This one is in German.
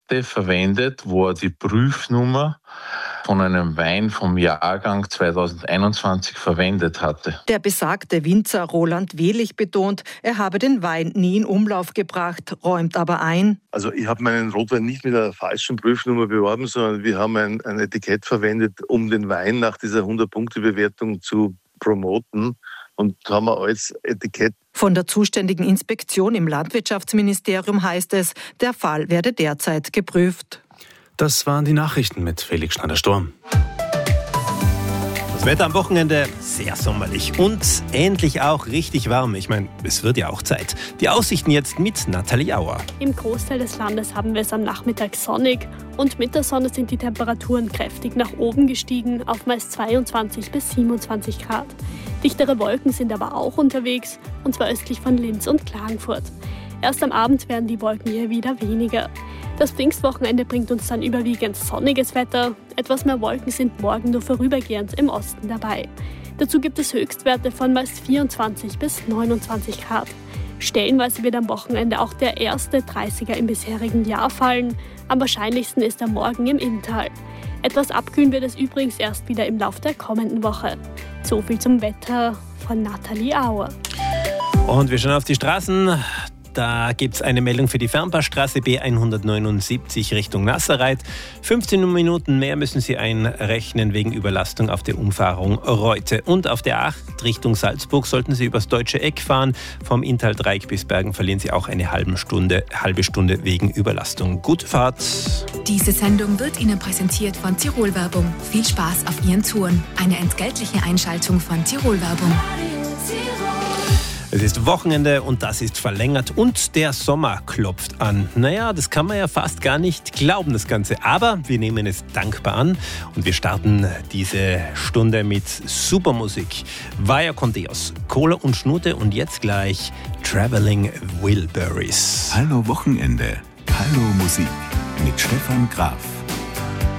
verwendet, wo er die Prüfnummer von einem Wein vom Jahrgang 2021 verwendet hatte. Der besagte Winzer Roland Wehlich betont, er habe den Wein nie in Umlauf gebracht, räumt aber ein. Also ich habe meinen Rotwein nicht mit einer falschen Prüfnummer beworben, sondern wir haben ein Etikett verwendet, um den Wein nach dieser 100-Punkte-Bewertung zu promoten. Und haben wir als Etikett. Von der zuständigen Inspektion im Landwirtschaftsministerium heißt es, der Fall werde derzeit geprüft. Das waren die Nachrichten mit Felix Schneider-Sturm. Das Wetter am Wochenende sehr sommerlich und endlich auch richtig warm. Ich meine, es wird ja auch Zeit. Die Aussichten jetzt mit Nathalie Auer. Im Großteil des Landes haben wir es am Nachmittag sonnig und mit der Sonne sind die Temperaturen kräftig nach oben gestiegen auf meist 22 bis 27 Grad. Dichtere Wolken sind aber auch unterwegs, und zwar östlich von Linz und Klagenfurt. Erst am Abend werden die Wolken hier wieder weniger. Das Pfingstwochenende bringt uns dann überwiegend sonniges Wetter. Etwas mehr Wolken sind morgen nur vorübergehend im Osten dabei. Dazu gibt es Höchstwerte von meist 24 bis 29 Grad. Stellenweise wird am Wochenende auch der erste 30er im bisherigen Jahr fallen. Am wahrscheinlichsten ist er morgen im Inntal. Etwas abkühlen wird es übrigens erst wieder im Laufe der kommenden Woche. So viel zum Wetter von Nathalie Auer. Und wir schauen auf die Straßen. Da gibt es eine Meldung für die Fernpassstraße B179 Richtung Nasserreit. 15 Minuten mehr müssen Sie einrechnen wegen Überlastung auf der Umfahrung Reute. Und auf der 8 Richtung Salzburg sollten Sie übers Deutsche Eck fahren. Vom Inntal-Dreieck bis Bergen verlieren Sie auch eine halbe Stunde wegen Überlastung. Gute Fahrt! Diese Sendung wird Ihnen präsentiert von Tirol Werbung. Viel Spaß auf Ihren Touren. Eine entgeltliche Einschaltung von Tirol Werbung. Es ist Wochenende und das ist verlängert und der Sommer klopft an. Naja, das kann man ja fast gar nicht glauben, das Ganze. Aber wir nehmen es dankbar an und wir starten diese Stunde mit super Musik. Vaya con Dios, Cola und Schnute und jetzt gleich Traveling Wilburys. Hallo Wochenende, hallo Musik mit Stefan Graf.